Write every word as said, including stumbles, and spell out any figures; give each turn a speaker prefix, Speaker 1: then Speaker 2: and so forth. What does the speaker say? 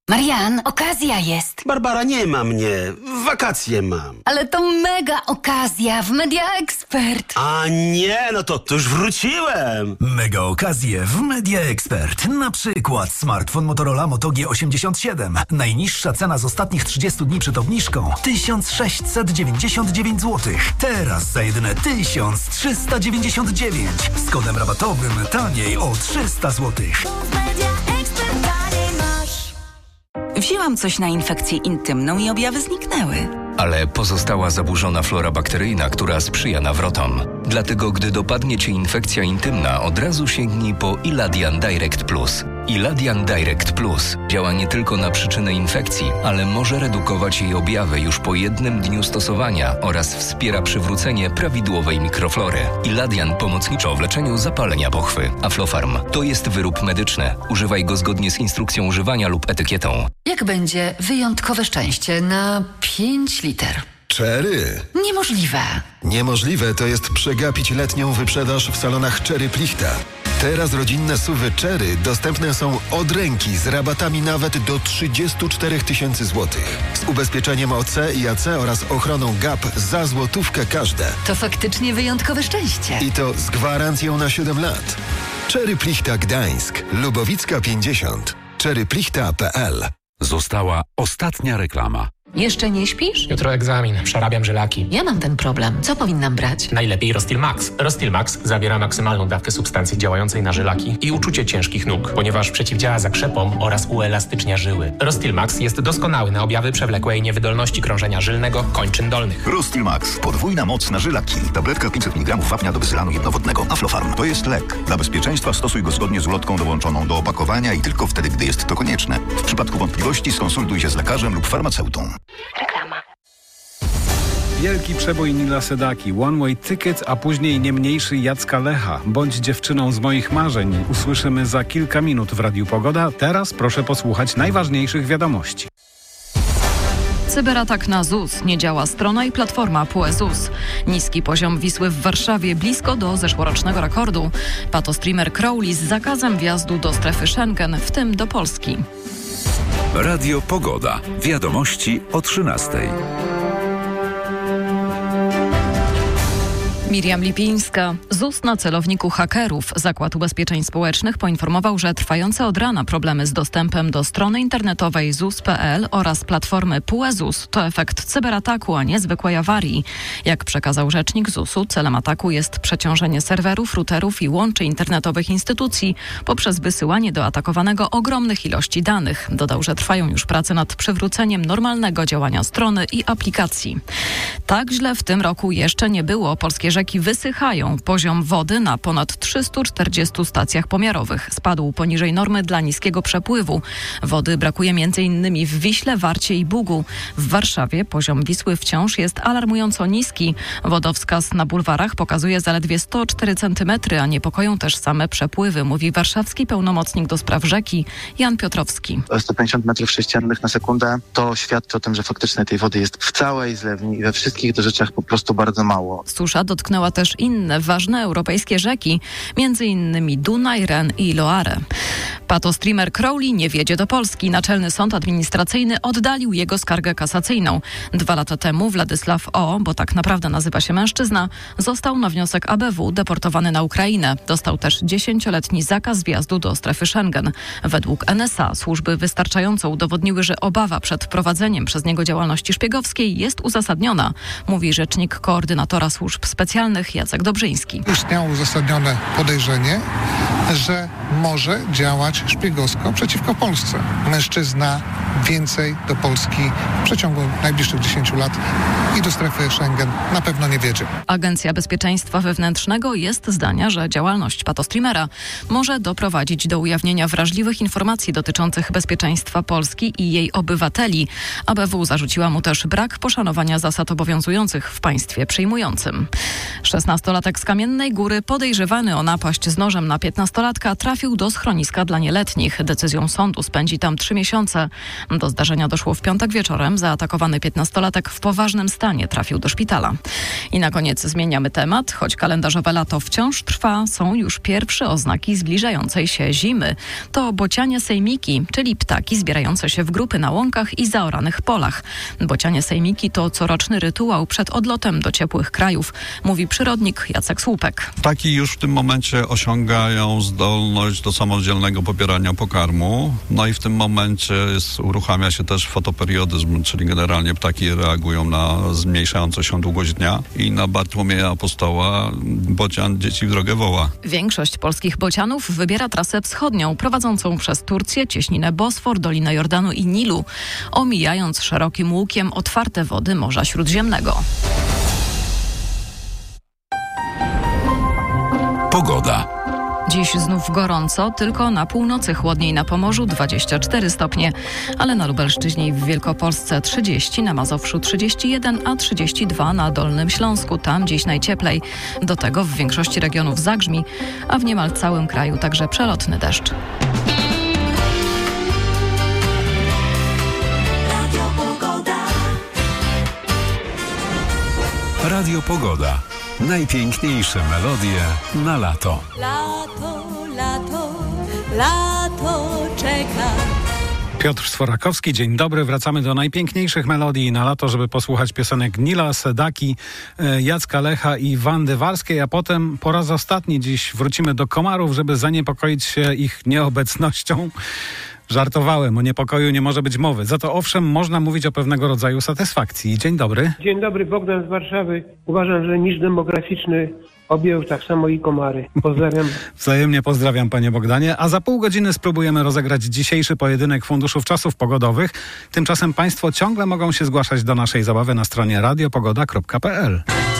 Speaker 1: Marian, okazja jest.
Speaker 2: Barbara, nie ma mnie. Wakacje mam.
Speaker 1: Ale to mega okazja w Media Expert.
Speaker 2: A nie, no to, to już wróciłem.
Speaker 3: Mega okazje w Media Expert. Na przykład smartfon Motorola Moto G osiemdziesiąt siedem. Najniższa cena z ostatnich trzydziestu dni przed obniżką tysiąc sześćset dziewięćdziesiąt dziewięć złotych. Teraz za jedyne tysiąc trzysta dziewięćdziesiąt dziewięć. Z kodem rabatowym taniej o trzysta złotych.
Speaker 4: Wzięłam coś na infekcję intymną i objawy zniknęły.
Speaker 5: Ale pozostała zaburzona flora bakteryjna, która sprzyja nawrotom. Dlatego, gdy dopadnie Cię infekcja intymna, od razu sięgnij po Iladian Direct Plus. Iladian Direct Plus działa nie tylko na przyczynę infekcji, ale może redukować jej objawy już po jednym dniu stosowania oraz wspiera przywrócenie prawidłowej mikroflory. Iladian pomocniczo w leczeniu zapalenia pochwy. Aflofarm to jest wyrób medyczny. Używaj go zgodnie z instrukcją używania lub etykietą.
Speaker 1: Jak będzie wyjątkowe szczęście na pięć liter?
Speaker 6: Cherry.
Speaker 1: Niemożliwe.
Speaker 6: Niemożliwe to jest przegapić letnią wyprzedaż w salonach Cherry Plichta. Teraz rodzinne suwy Cherry dostępne są od ręki z rabatami nawet do trzydzieści cztery tysiące złotych. Z ubezpieczeniem O C i A C oraz ochroną G A P za złotówkę każde.
Speaker 1: To faktycznie wyjątkowe szczęście.
Speaker 6: I to z gwarancją na siedem lat. Cherry Plichta Gdańsk, Lubowicka pięćdziesiąt. cherry plichta kropka p l.
Speaker 7: Została ostatnia reklama.
Speaker 8: Jeszcze nie śpisz?
Speaker 9: Jutro egzamin. Przerabiam żylaki.
Speaker 8: Ja mam ten problem. Co powinnam brać?
Speaker 9: Najlepiej Rostil Max. Rostil Max zawiera maksymalną dawkę substancji działającej na żylaki i uczucie ciężkich nóg, ponieważ przeciwdziała zakrzepom oraz uelastycznia żyły. Rostil Max jest doskonały na objawy przewlekłej niewydolności krążenia żylnego kończyn dolnych.
Speaker 10: Rostil Max. Podwójna moc na żylaki. Tabletka pięćset miligramów wapnia do wysylanu jednowodnego. Aflofarm. To jest lek. Dla bezpieczeństwa stosuj go zgodnie z ulotką dołączoną do opakowania i tylko wtedy, gdy jest to konieczne. W przypadku wątpliwości skonsultuj się z lekarzem lub farmaceutą.
Speaker 8: Reklama.
Speaker 11: Wielki przebój Nila Sedaki, One Way Ticket, a później nie mniejszy Jacka Lecha. Bądź dziewczyną z moich marzeń. Usłyszymy za kilka minut w Radiu Pogoda. Teraz proszę posłuchać najważniejszych wiadomości.
Speaker 12: Cyberatak na Z U S. Nie działa strona i platforma P U E Z U S. Niski poziom Wisły w Warszawie blisko do zeszłorocznego rekordu. Patostreamer Crowley z zakazem wjazdu do strefy Schengen, w tym do Polski.
Speaker 7: Radio Pogoda. Wiadomości o trzynastej.
Speaker 12: Miriam Lipińska. Z U S na celowniku hakerów. Zakład Ubezpieczeń Społecznych poinformował, że trwające od rana problemy z dostępem do strony internetowej Z U S kropka p l oraz platformy P U E Z U S to efekt cyberataku, a nie zwykłej awarii. Jak przekazał rzecznik Z U S u, celem ataku jest przeciążenie serwerów, routerów i łączy internetowych instytucji poprzez wysyłanie do atakowanego ogromnych ilości danych. Dodał, że trwają już prace nad przywróceniem normalnego działania strony i aplikacji. Tak źle w tym roku jeszcze nie było. Polskie rzeki wysychają. Poziom wody na ponad trzystu czterdziestu stacjach pomiarowych spadł poniżej normy dla niskiego przepływu. Wody brakuje między innymi w Wiśle, Warcie i Bugu. W Warszawie poziom Wisły wciąż jest alarmująco niski. Wodowskaz na bulwarach pokazuje zaledwie sto cztery centymetry, a niepokoją też same przepływy, mówi warszawski pełnomocnik do spraw rzeki Jan Piotrowski.
Speaker 13: sto pięćdziesiąt metrów sześciennych na sekundę to świadczy o tym, że faktycznie tej wody jest w całej zlewni i we wszystkich tych rzeczach po prostu bardzo mało.
Speaker 12: Susza dotknęła też inne ważne europejskie rzeki, między innymi Dunaj, Ren i Loarę. Patostreamer Crowley nie wjedzie do Polski. Naczelny Sąd Administracyjny oddalił jego skargę kasacyjną. Dwa lata temu Władysław O., bo tak naprawdę nazywa się mężczyzna, został na wniosek A B W deportowany na Ukrainę. Dostał też dziesięcioletni zakaz wjazdu do strefy Schengen. Według N S A służby wystarczająco udowodniły, że obawa przed prowadzeniem przez niego działalności szpiegowskiej jest uzasadniona, mówi rzecznik koordynatora służb specjalnych Jacek Dobrzyński.
Speaker 14: Istniało uzasadnione podejrzenie, że może działać szpiegowsko przeciwko Polsce. Mężczyzna więcej do Polski w przeciągu najbliższych dziesięciu lat i do strefy Schengen na pewno nie wiedzie.
Speaker 12: Agencja Bezpieczeństwa Wewnętrznego jest zdania, że działalność patostreamera może doprowadzić do ujawnienia wrażliwych informacji dotyczących bezpieczeństwa Polski i jej obywateli. A B W zarzuciła mu też brak poszanowania zasad obowiązujących w państwie przyjmującym. szesnastolatek z Kamiennej Góry podejrzewany o napaść z nożem na piętnastolatka trafił do schroniska dla nieletnich. Decyzją sądu spędzi tam trzy miesiące. Do zdarzenia doszło w piątek wieczorem. Zaatakowany piętnastolatek w poważnym stanie trafił do szpitala. I na koniec zmieniamy temat. Choć kalendarzowe lato wciąż trwa, są już pierwsze oznaki zbliżającej się zimy. To bocianie sejmiki, czyli ptaki zbierające się w grupy na łąkach i zaoranych polach. Bocianie sejmiki to coroczny rytuał przed odlotem do ciepłych krajów, mówi przyrodnik Jacek Słupek.
Speaker 15: Ptaki już w tym momencie osiągają zdolność do samodzielnego pobierania pokarmu. No i w tym momencie jest, uruchamia się też fotoperiodizm, czyli generalnie ptaki reagują na zmniejszającą się długość dnia i na Bartłomieja Apostoła bocian dzieci w drogę woła.
Speaker 12: Większość polskich bocianów wybiera trasę wschodnią, prowadzącą przez Turcję, cieśninę Bosfor, Dolinę Jordanu i Nilu, omijając szerokim łukiem otwarte wody Morza Śródziemnego.
Speaker 7: Pogoda.
Speaker 12: Dziś znów gorąco, tylko na północy chłodniej, na Pomorzu dwadzieścia cztery stopnie, ale na Lubelszczyźnie i w Wielkopolsce trzydzieści, na Mazowszu trzydzieści jeden, a trzydzieści dwa na Dolnym Śląsku, tam dziś najcieplej. Do tego w większości regionów zagrzmi, a w niemal całym kraju także przelotny deszcz.
Speaker 7: Radio Pogoda. Najpiękniejsze melodie na lato.
Speaker 16: Lato, lato, lato czeka.
Speaker 11: Piotr Sforakowski, dzień dobry. Wracamy do najpiękniejszych melodii na lato, żeby posłuchać piosenek Nila Sedaki, Jacka Lecha i Wandy Warskiej, a potem po raz ostatni dziś wrócimy do Komarów, żeby zaniepokoić się ich nieobecnością. Żartowałem, o niepokoju nie może być mowy. Za to owszem, można mówić o pewnego rodzaju satysfakcji. Dzień dobry.
Speaker 17: Dzień dobry, Bogdan z Warszawy. Uważam, że niż demograficzny objął tak samo i Komary. Pozdrawiam.
Speaker 11: Wzajemnie pozdrawiam, panie Bogdanie. A za pół godziny spróbujemy rozegrać dzisiejszy pojedynek Funduszów Czasów Pogodowych. Tymczasem państwo ciągle mogą się zgłaszać do naszej zabawy na stronie radiopogoda kropka p l.